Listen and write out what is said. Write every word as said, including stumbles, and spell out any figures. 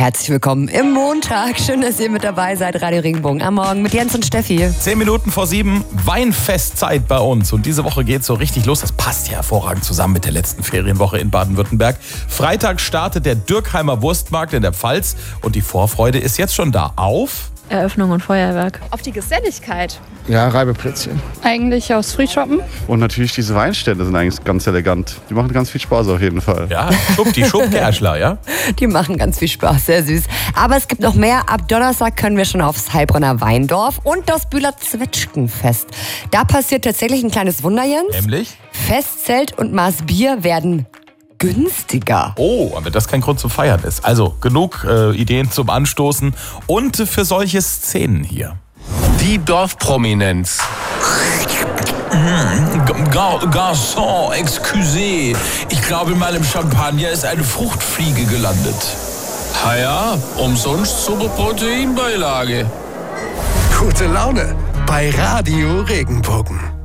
Herzlich willkommen im Montag. Schön, dass ihr mit dabei seid. Radio Regenbogen am Morgen mit Jens und Steffi. Zehn Minuten vor sieben, Weinfestzeit bei uns. Und diese Woche geht so richtig los. Das passt ja hervorragend zusammen mit der letzten Ferienwoche in Baden-Württemberg. Freitag startet der Dürkheimer Wurstmarkt in der Pfalz. Und die Vorfreude ist jetzt schon da auf... Eröffnung und Feuerwerk. Auf die Geselligkeit. Ja, Reibeplätzchen. Eigentlich aufs Frühshoppen. Und natürlich diese Weinstände sind eigentlich ganz elegant. Die machen ganz viel Spaß auf jeden Fall. Ja, Schub, die Schubkerschler, ja? Die machen ganz viel Spaß, sehr süß. Aber es gibt noch mehr. Ab Donnerstag können wir schon aufs Heilbronner Weindorf und das Bühler Zwetschgenfest. Da passiert tatsächlich ein kleines Wunder, Jens. Nämlich? Festzelt und Maß Bier werden günstiger. Oh, aber das kein Grund zum Feiern ist. Also genug äh, Ideen zum Anstoßen und für solche Szenen hier. Die Dorfprominenz. Gar, Garçon, excusez. Ich glaube, in meinem Champagner ist eine Fruchtfliege gelandet. Ha ja, umsonst super Proteinbeilage. Gute Laune bei Radio Regenbogen.